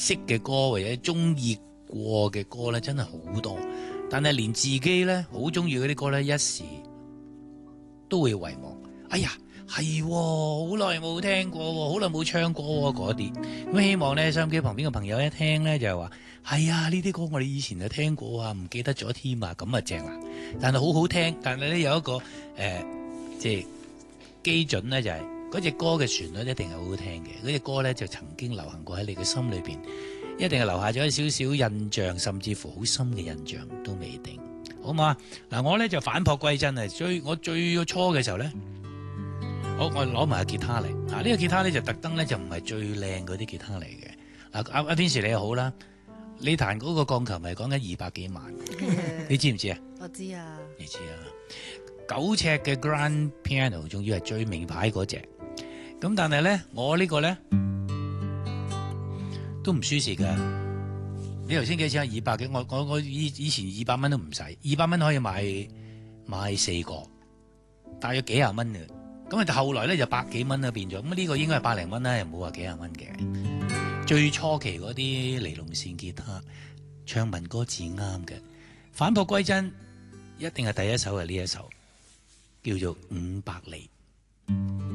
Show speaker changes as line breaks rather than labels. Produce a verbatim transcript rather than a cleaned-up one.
識嘅歌或者中意過嘅歌咧，真係好多。但係連自己咧好中意嗰啲歌咧，一時都會遺忘。哎呀，係好耐冇聽過，好耐冇唱過嗰啲。咁希望咧收音機旁邊嘅朋友一聽咧就係話，係啊，呢啲歌我哋以前就聽過啊，唔記得咗添啊，咁啊正啦。但係好好聽，但係咧有一個誒、呃，即係基準咧就係嗰隻歌嘅旋律一定係好好聽嘅。嗰隻歌咧就曾經流行過喺你嘅心裏邊，一定係留下咗少少印象，甚至乎好深嘅印象都未定，好嘛？嗱，我咧就反璞歸真啊！最我最初嘅時候咧，好我攞埋個吉他嚟。嗱，呢個吉他咧就特登咧就唔係最靚嗰啲吉他嚟嘅。嗱，阿阿天時你又好啦，你彈嗰個鋼琴係講緊二百幾萬，你知唔知啊？
我知啊，
你知啊？九尺嘅 Grand Piano， 仲要係最名牌嗰隻。咁但係咧，我呢個咧都唔輸蝕噶。你頭先幾錢啊？二百幾，我我我以以前二百蚊都唔使，二百蚊可以買買四個，大約幾廿蚊嘅。咁啊，後來咧就百幾蚊啦變咗。咁呢個應該係百零蚊啦，又冇話幾廿蚊嘅。最初期嗰啲尼龍線吉他，唱民歌字啱嘅。返璞歸真，一定係第一首係呢一首，叫做《五百里》。